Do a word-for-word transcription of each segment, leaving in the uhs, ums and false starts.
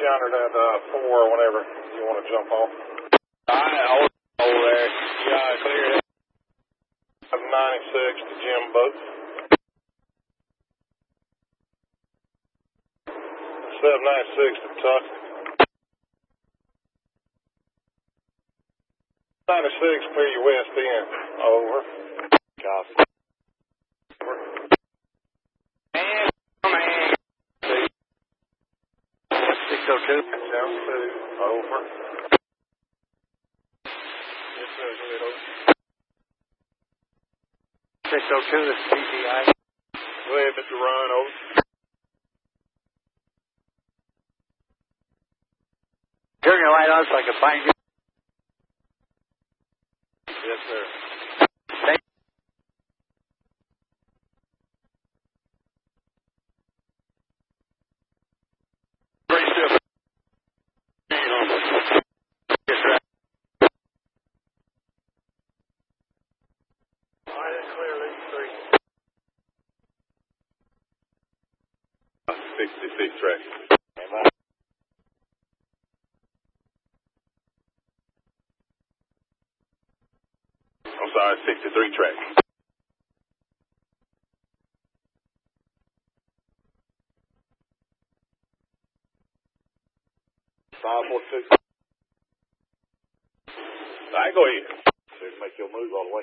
yonder at uh, four or whenever you want to jump off. All right, hold over there. You got to clear it. ninety-six to Jim Boat. seven ninety-six to Tuck. ninety-six, clear your west end. Over. Copy. Man, man. six oh two. Down two. Over. Yes, sir. Go ahead, over. six oh two, this is P T I. Go ahead, Mister Ryan, over. Turn your light on so I can find you. Yes, sir. Thank you. Pretty still. Yes, sir. All right, that's clear, lead three. sixty-six track. I'm sorry, sixty-three track. five four two. All right, go ahead. So you make your move all the way.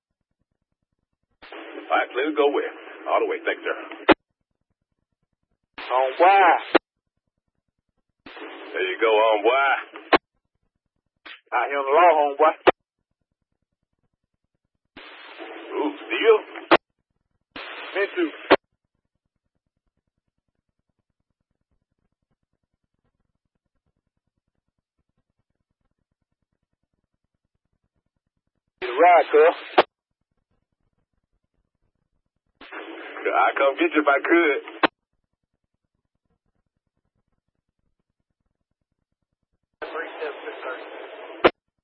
All right, clear, go west. All the way, thanks, sir. On why? There you go, on boy. Out here on the law, homeboy. Ooh, steel. Me too. You're right, girl. I'd come get you if I could.